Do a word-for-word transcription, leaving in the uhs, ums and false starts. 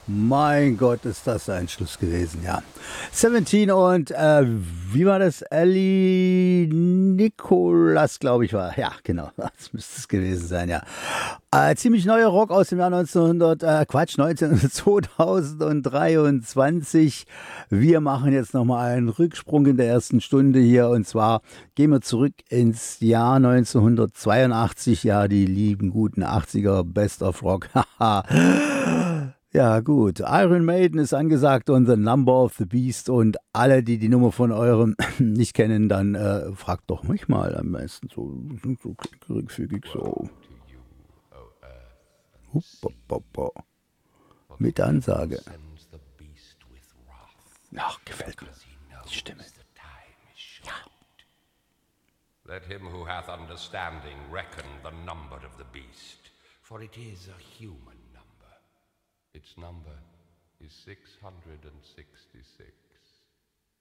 Mein Gott, ist das ein Schluss gewesen, ja. siebzehn und äh, wie war das? Ellie Nicholas, glaube ich, war. Ja, genau, das müsste es gewesen sein, ja. Äh, ziemlich neuer Rock aus dem Jahr neunzehnhundert, äh, Quatsch, neunzehn, zweitausenddreiundzwanzig. Wir machen jetzt nochmal einen Rücksprung in der ersten Stunde hier und zwar gehen wir zurück ins Jahr neunzehnhundertzweiundachtzig, ja, die lieben guten achtziger Best of Rock, haha. Ja, gut. Iron Maiden ist angesagt und The Number of the Beast. Und alle, die die Nummer von eurem nicht kennen, dann äh, fragt doch mich mal. Am meisten so, sind so geringfügig so. Hup, bop, bop, bop. Mit Ansage. Ach, gefällt mir. Die Stimme. Ja. Let him who hath understanding reckon the number of the beast, for it is a human number. Its number is six hundred sixty-six.